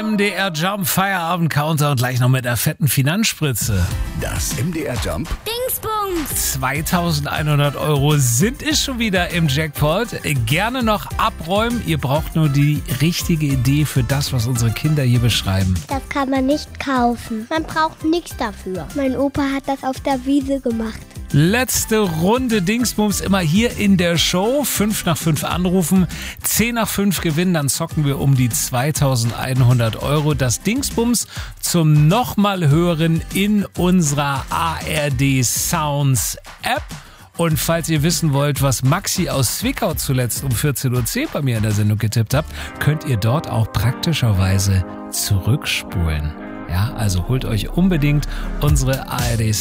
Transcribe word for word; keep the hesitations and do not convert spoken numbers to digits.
M D R Jump Feierabend Counter und gleich noch mit einer fetten Finanzspritze. Das M D R Jump Dingsbums. zweitausendeinhundert Euro sind es schon wieder im Jackpot. Gerne noch abräumen. Ihr braucht nur die richtige Idee für das, was unsere Kinder hier beschreiben. Das kann man nicht kaufen. Man braucht nichts dafür. Mein Opa hat das auf der Wiese gemacht. Letzte Runde Dingsbums immer hier in der Show. fünf nach fünf anrufen, zehn nach fünf gewinnen, dann zocken wir um die zweitausendeinhundert Euro. Das Dingsbums zum nochmal hören in unserer A R D Sounds App. Und falls ihr wissen wollt, was Maxi aus Zwickau zuletzt um vierzehn Uhr zehn bei mir in der Sendung getippt habt, könnt ihr dort auch praktischerweise zurückspulen. Ja, also holt euch unbedingt unsere A R D